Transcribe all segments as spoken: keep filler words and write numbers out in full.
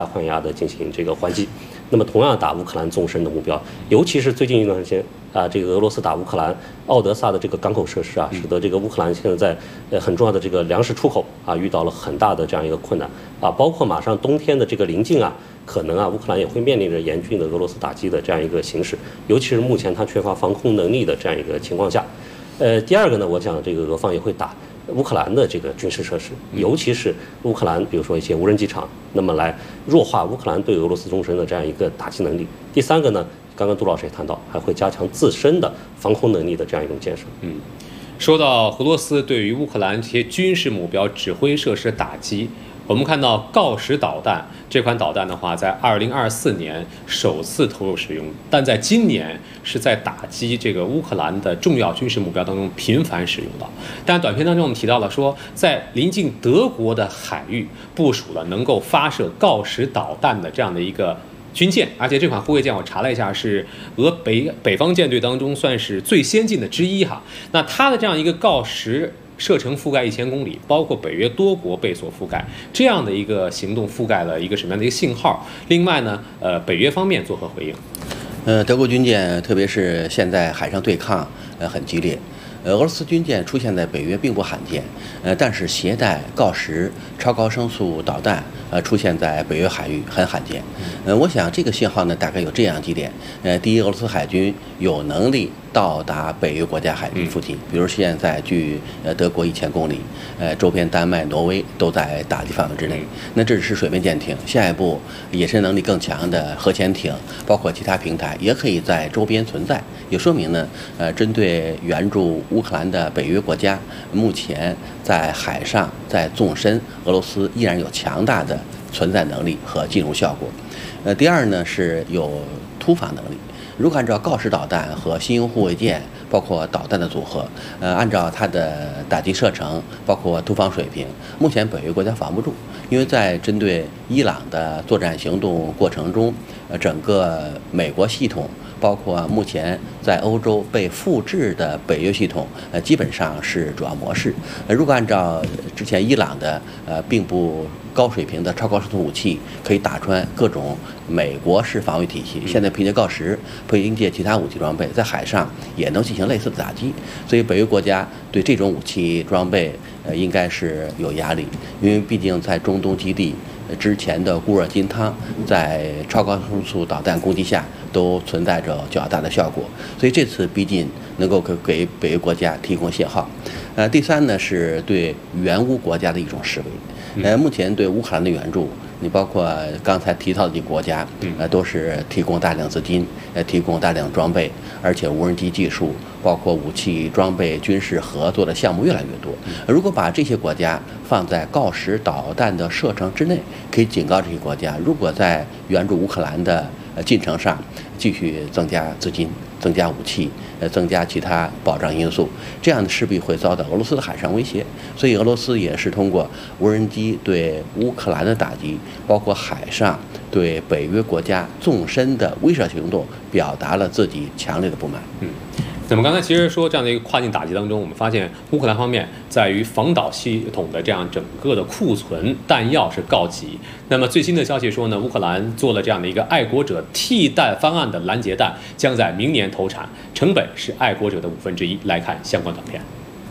换压的进行这个还击。那么同样打乌克兰纵深的目标，尤其是最近一段时间啊，这个俄罗斯打乌克兰奥德萨的这个港口设施啊，使得这个乌克兰现在在呃很重要的这个粮食出口啊遇到了很大的这样一个困难啊，包括马上冬天的这个临近啊，可能啊乌克兰也会面临着严峻的俄罗斯打击的这样一个形势，尤其是目前它缺乏防空能力的这样一个情况下，呃，第二个呢，我想这个俄方也会打乌克兰的这个军事设施，尤其是乌克兰，比如说一些无人机场，那么来弱化乌克兰对俄罗斯纵深的这样一个打击能力。第三个呢，刚刚杜老师也谈到，还会加强自身的防空能力的这样一种建设。 嗯，说到俄罗斯对于乌克兰这些军事目标指挥设施打击，我们看到锆石导弹这款导弹的话，在二零二四年首次投入使用，但在今年是在打击这个乌克兰的重要军事目标当中频繁使用到。但短片当中我们提到了说，在临近德国的海域部署了能够发射锆石导弹的这样的一个军舰，而且这款护卫舰我查了一下，是俄北北方舰队当中算是最先进的之一哈。那它的这样一个锆石射程覆盖一千公里，包括北约多国被所覆盖，这样的一个行动覆盖了一个什么样的一个信号？另外呢，呃，北约方面作何回应？ 呃，德国军舰特别是现在海上对抗呃很激烈，呃，俄罗斯军舰出现在北约并不罕见，呃，但是携带锆石超高声速导弹呃出现在北约海域很罕见。呃，我想这个信号呢大概有这样几点：呃，第一，俄罗斯海军有能力到达北约国家海域附近，比如现在距呃德国一千公里，呃周边丹麦、挪威都在打击范围之内。那这只是水面舰艇，下一步野身能力更强的核潜艇，包括其他平台也可以在周边存在，也说明呢，呃，针对援助乌克兰的北约国家，目前在海上在纵深，俄罗斯依然有强大的存在能力和进入效果。呃，第二呢是有突防能力。如果按照锆石导弹和新鹰护卫舰，包括导弹的组合，呃，按照它的打击射程，包括突防水平，目前北约国家防不住，因为在针对伊朗的作战行动过程中，呃，整个美国系统，包括目前在欧洲被复制的北约系统，呃，基本上是主要模式。呃，如果按照之前伊朗的呃并不高水平的超高速武器，可以打穿各种美国式防御体系，现在凭借锆石，凭借其他武器装备，在海上也能进行类似的打击。所以北约国家对这种武器装备，呃，应该是有压力，因为毕竟在中东基地之前的固若金汤，在超高声速导弹攻击下都存在着较大的效果，所以这次逼近能够给给北约国家提供信号。呃，第三呢是对援乌国家的一种示威。呃，目前对乌克兰的援助，你包括刚才提到的几个国家，呃，都是提供大量资金，呃，提供大量装备，而且无人机技术，包括武器装备、军事合作的项目越来越多。如果把这些国家放在锆石导弹的射程之内，可以警告这些国家，如果在援助乌克兰的呃进程上继续增加资金、增加武器、呃增加其他保障因素，这样势必会遭到俄罗斯的海上威胁。所以俄罗斯也是通过无人机对乌克兰的打击，包括海上对北约国家纵深的威慑行动，表达了自己强烈的不满。 嗯。那么刚才其实说这样的一个跨境打击当中，我们发现乌克兰方面在于防导系统的这样整个的库存弹药是告急。那么最新的消息说呢，乌克兰做了这样的一个爱国者替代方案的拦截弹，将在明年投产，成本是爱国者的五分之一。来看相关短片。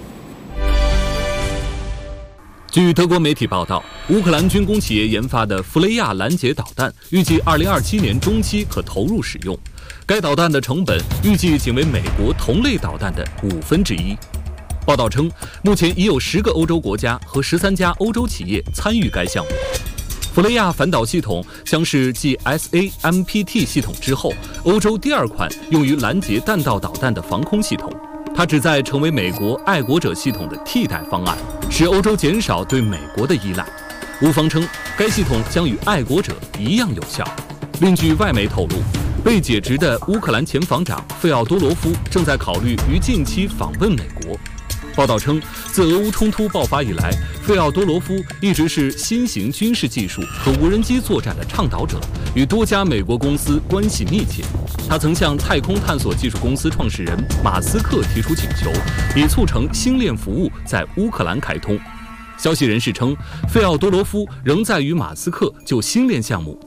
据德国媒体报道，乌克兰军工企业研发的弗雷亚拦截导弹预计二零二七年中期可投入使用。该导弹的成本预计仅为美国同类导弹的五分之一。报道称，目前已有十个欧洲国家和十三家欧洲企业参与该项目。弗雷亚反导系统将是继 S A M P T 系统之后，欧洲第二款用于拦截弹道导弹的防空系统。它旨在成为美国爱国者系统的替代方案，使欧洲减少对美国的依赖。乌方称，该系统将与爱国者一样有效。另据外媒透露，被解职的乌克兰前防长费奥多罗夫正在考虑于近期访问美国。报道称，自俄乌冲突爆发以来，费奥多罗夫一直是新型军事技术和无人机作战的倡导者，与多家美国公司关系密切。他曾向太空探索技术公司创始人马斯克提出请求，以促成星链服务在乌克兰开通。消息人士称，费奥多罗夫仍在与马斯克就星链项目